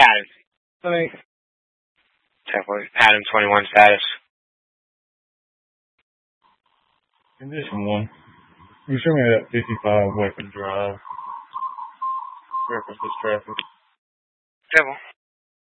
Adam. Honey. 10-4. Adam 21 status. Condition 1. You show me that 55 Weapon Drive. Reference this traffic. 10-4.